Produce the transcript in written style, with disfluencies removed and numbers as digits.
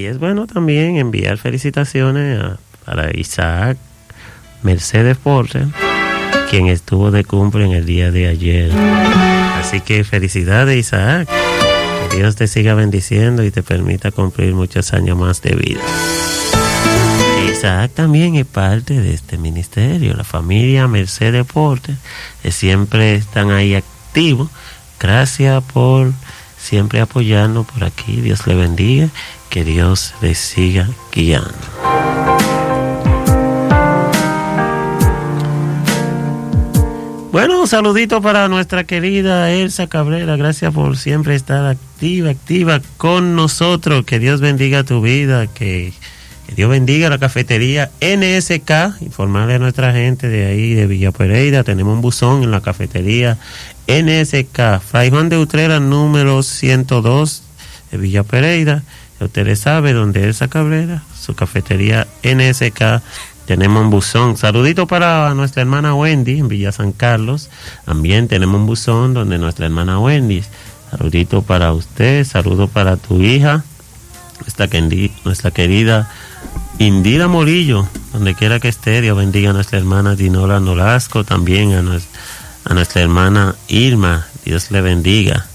es bueno también enviar felicitaciones para Isaac Mercedes Porter, quien estuvo de cumple en el día de ayer. Así que felicidades, Isaac. Que Dios te siga bendiciendo y te permita cumplir muchos años más de vida. Isaac también es parte de este ministerio, la familia Mercedes Porter, que siempre están ahí activos. Gracias por siempre apoyarnos por aquí. Dios le bendiga, que Dios le siga guiando. Bueno, un saludito para nuestra querida Elsa Cabrera. Gracias por siempre estar activa con nosotros. Que Dios bendiga tu vida, que Dios bendiga la cafetería NSK. Informarle a nuestra gente de ahí, de Villa Pereira. Tenemos un buzón en la cafetería NSK, Fray Juan de Utrera, número 102 de Villa Pereira. Ustedes saben dónde es Elsa Cabrera, su cafetería NSK. Tenemos un buzón. Saludito para nuestra hermana Wendy en Villa San Carlos. También tenemos un buzón donde nuestra hermana Wendy. Saludito para usted, saludo para tu hija, nuestra querida Indira Morillo, donde quiera que esté. Dios bendiga a nuestra hermana Dinora Nolasco, también a nuestra hermana Irma. Dios le bendiga.